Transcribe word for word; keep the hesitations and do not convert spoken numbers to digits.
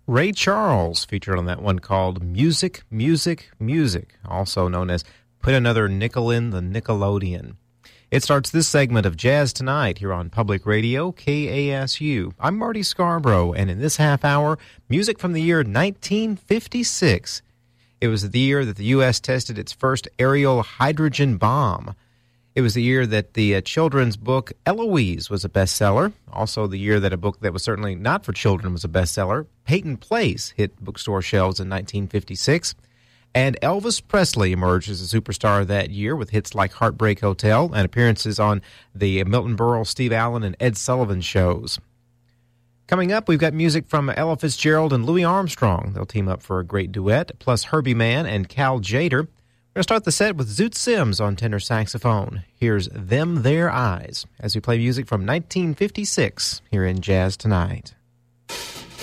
Ray Charles featured on that one called Music, Music, Music, also known as Put Another Nickel in the Nickelodeon. It starts this segment of Jazz Tonight here on Public Radio, K A S U. I'm Marty Scarborough, and in this half hour, music from the year nineteen fifty-six. It was the year that the U S tested its first aerial hydrogen bomb. It was the year that the uh, children's book Eloise was a bestseller. Also the year that a book that was certainly not for children was a bestseller, Peyton Place, hit bookstore shelves in nineteen fifty-six. And Elvis Presley emerged as a superstar that year with hits like Heartbreak Hotel and appearances on the Milton Berle, Steve Allen, and Ed Sullivan shows. Coming up, we've got music from Ella Fitzgerald and Louis Armstrong. They'll team up for a great duet, plus Herbie Mann and Cal Tjader. We're going to start the set with Zoot Sims on tenor saxophone. Here's Them Their Eyes as we play music from nineteen fifty-six here in Jazz Tonight.